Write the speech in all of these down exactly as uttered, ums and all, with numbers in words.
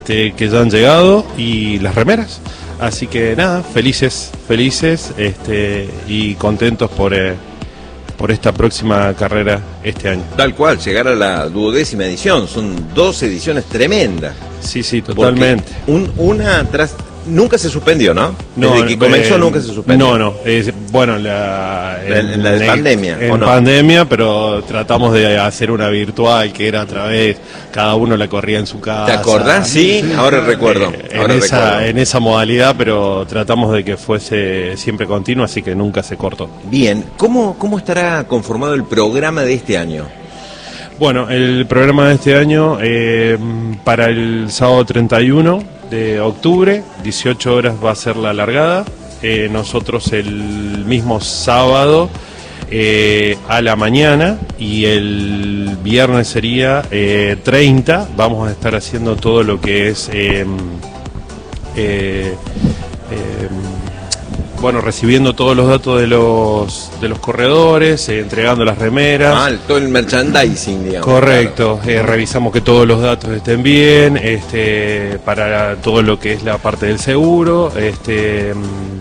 este, que ya han llegado y las remeras. Así que nada, felices, felices este, y contentos por, eh, por esta próxima carrera este año. Tal cual, llegar a la duodécima edición, son dos ediciones tremendas. Sí, sí, totalmente. Un, una tras... Nunca se suspendió, ¿no? No, Desde que comenzó eh, nunca se suspendió. No, no. Es, bueno, la, en, en, en la de pandemia. En ¿o no? pandemia, pero tratamos de hacer una virtual que era a través, cada uno la corría en su casa. ¿Te acordás? Sí, sí, ahora recuerdo. Eh, ahora en, esa, recuerdo. en esa modalidad, pero tratamos de que fuese siempre continuo, así que nunca se cortó. Bien, ¿cómo, cómo estará conformado el programa de este año? Bueno, el programa de este año, eh, para el sábado treinta y uno de octubre, dieciocho horas va a ser la largada. Eh, nosotros el mismo sábado eh, a la mañana y el viernes sería eh, treinta, vamos a estar haciendo todo lo que es... Eh, eh, eh, bueno, recibiendo todos los datos de los de los corredores, eh, entregando las remeras. Ah, todo el merchandising, digamos. Correcto, claro. eh, revisamos que todos los datos estén bien, este, para todo lo que es la parte del seguro, este,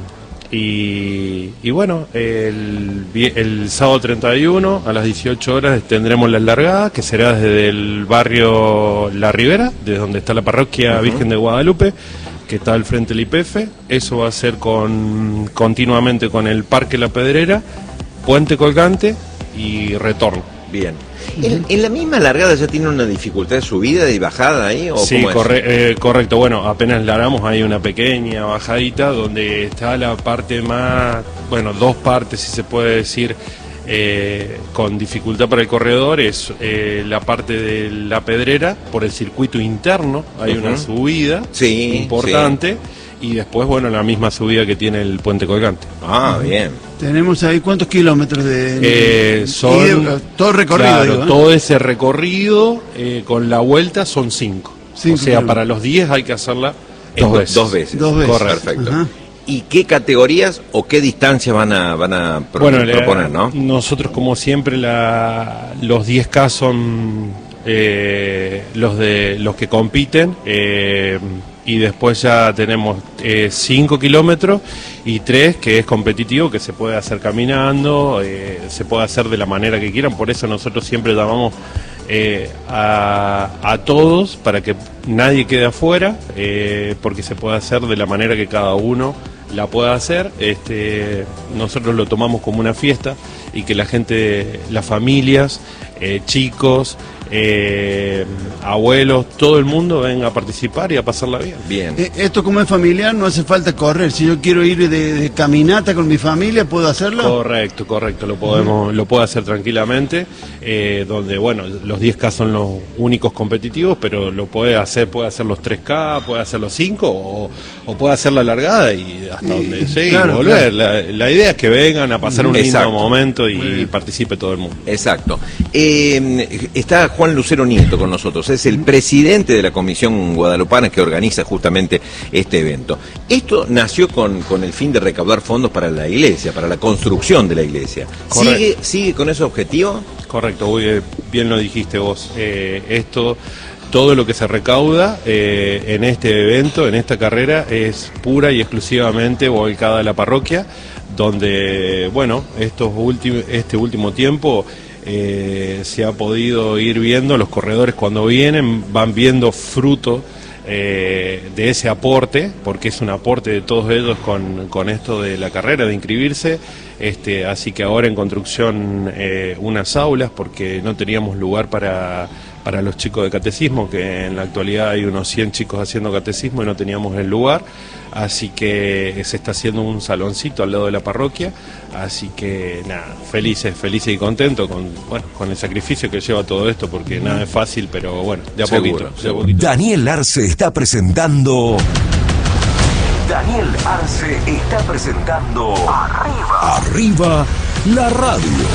y, y bueno, el, el sábado treinta y uno a las dieciocho horas tendremos la largada, que será desde el barrio La Ribera, desde donde está la parroquia uh-huh. Virgen de Guadalupe, que está al frente del I P F. Eso va a ser con continuamente con el Parque La Pedrera, Puente Colgante y retorno. Bien. ¿En, en la misma largada ya tiene una dificultad de subida y bajada ahí? ¿o sí, cómo corre, eh, correcto. Bueno, apenas largamos hay una pequeña bajadita donde está la parte más, bueno, dos partes si se puede decir, Eh, con dificultad para el corredor, es eh, la parte de La Pedrera, por el circuito interno, hay uh-huh. una subida sí, importante, sí. Y después, bueno, la misma subida que tiene el Puente Colgante. Ah, uh-huh. bien. Tenemos ahí, ¿cuántos kilómetros de...? Eh, son, de todo el recorrido, claro, digo, ¿eh? todo ese recorrido, eh, con la vuelta son cinco. cinco o sea, kilómetros. Para los diez hay que hacerla dos veces. Dos veces. Dos veces. Correcto. Perfecto. Uh-huh. ¿Y qué categorías o qué distancias van a van a pro bueno, proponer, la, no? Nosotros, como siempre, la, los diez K son eh, los de los que compiten, eh, y después ya tenemos eh, cinco kilómetros y tres que es competitivo, que se puede hacer caminando, eh, se puede hacer de la manera que quieran. Por eso nosotros siempre llamamos Eh, a, a todos para que nadie quede afuera, eh, porque se puede hacer de la manera que cada uno la pueda hacer. Este, nosotros lo tomamos como una fiesta y que la gente, las familias, eh, chicos, eh, abuelos, todo el mundo venga a participar y a pasarla bien. Bien. Eh, esto como es familiar no hace falta correr. Si yo quiero ir de, de caminata con mi familia, ¿puedo hacerlo? Correcto, correcto, lo podemos, uh-huh. lo puede hacer tranquilamente, eh, donde bueno, los diez K son los únicos competitivos, pero lo puede hacer, puede hacer los tres K, puede hacer los cinco o, o puede hacer la largada y hasta y, donde llegue claro, y volver. Claro. La, la idea es que vengan a pasar un Exacto. lindo momento y participe todo el mundo. Exacto. Eh, está Juan Lucero Nieto con nosotros, es el presidente de la Comisión Guadalupana que organiza justamente este evento. Esto nació con, con el fin de recaudar fondos para la iglesia, para la construcción de la iglesia. ¿Sigue, sigue con ese objetivo? Correcto, muy bien lo dijiste vos. Eh, esto, todo lo que se recauda eh, en este evento, en esta carrera, es pura y exclusivamente volcada a la parroquia, donde, bueno, estos últimos, este último tiempo... Eh, se ha podido ir viendo, los corredores cuando vienen van viendo fruto eh, de ese aporte, porque es un aporte de todos ellos con, con esto de la carrera, de inscribirse, este, así que ahora en construcción eh, unas aulas, porque no teníamos lugar para, para los chicos de catecismo, que en la actualidad hay unos cien chicos haciendo catecismo y no teníamos el lugar. Así que se está haciendo un saloncito al lado de la parroquia, así que nada, felices, felices y contentos con, bueno, con el sacrificio que lleva todo esto, porque nada es fácil, pero bueno, de a seguro, poquito, de a poquito. Daniel Arce está presentando... Daniel Arce está presentando... Arriba. Arriba la radio.